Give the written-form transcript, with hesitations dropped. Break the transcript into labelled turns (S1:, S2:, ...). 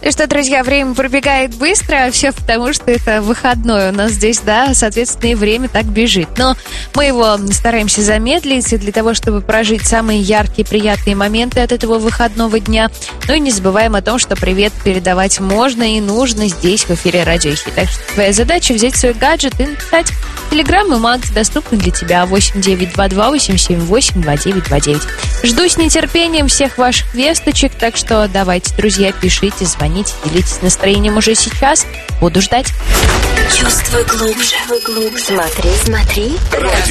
S1: И что, друзья, время пробегает быстро, все потому, что это выходной у нас здесь, да, соответственно, и время так бежит. Но мы его стараемся замедлить для того, чтобы прожить самые яркие, приятные моменты от этого выходного дня. Ну и не забываем о том, что привет передавать можно и нужно здесь, в эфире Радио Хит. Так что твоя задача взять свой гаджет и написать Телеграм и Макс доступны для тебя 8922-878-2929. Жду с нетерпением всех ваших весточек, так что давайте, друзья, пишите, звоните, делитесь настроением уже сейчас. Буду ждать.
S2: Чувствуй глубже. Смотри.